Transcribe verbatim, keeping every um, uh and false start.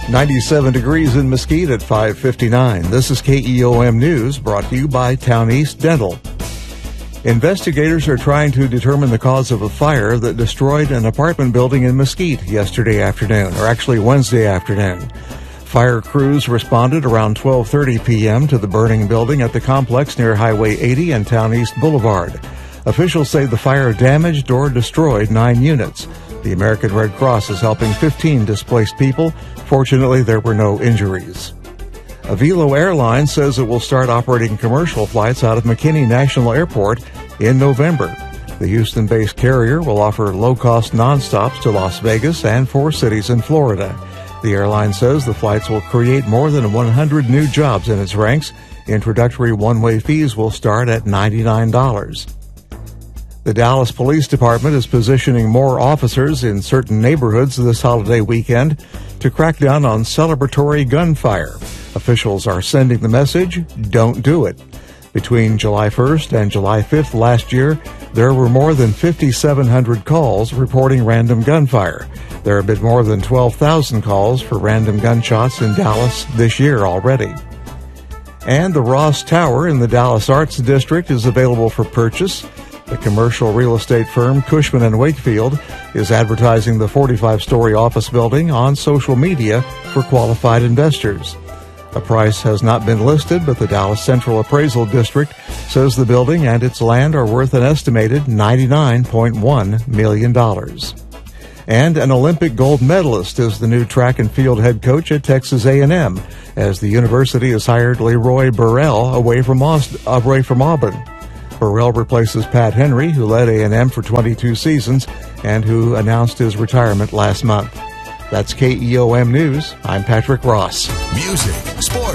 ninety-seven degrees in Mesquite at five fifty-nine. This is K E O M News, brought to you by Town East Dental. Investigators are trying to determine the cause of a fire that destroyed an apartment building in Mesquite yesterday afternoon, or actually Wednesday afternoon. Fire crews responded around twelve thirty p.m. to the burning building at the complex near Highway eighty and Town East Boulevard. Officials say the fire damaged or destroyed nine units. The American Red Cross is helping fifteen displaced people. Fortunately, there were no injuries. Avelo Airlines says it will start operating commercial flights out of McKinney National Airport in November. The Houston-based carrier will offer low-cost nonstops to Las Vegas and four cities in Florida. The airline says the flights will create more than one hundred new jobs in its ranks. Introductory one-way fees will start at ninety-nine dollars. The Dallas Police Department is positioning more officers in certain neighborhoods this holiday weekend to crack down on celebratory gunfire. Officials are sending the message, don't do it. Between July first and July fifth last year, there were more than five thousand seven hundred calls reporting random gunfire. There have been more than twelve thousand calls for random gunshots in Dallas this year already. And the Ross Tower in the Dallas Arts District is available for purchase. The commercial real estate firm Cushman and Wakefield is advertising the forty-five story office building on social media for qualified investors. A price has not been listed, but the Dallas Central Appraisal District says the building and its land are worth an estimated ninety-nine point one million dollars. And an Olympic gold medalist is the new track and field head coach at Texas A and M, as the university has hired Leroy Burrell away from, Aust- away from Auburn. Burrell replaces Pat Henry, who led A and M for twenty-two seasons and who announced his retirement last month. That's K E O M News. I'm Patrick Ross. Music, sports.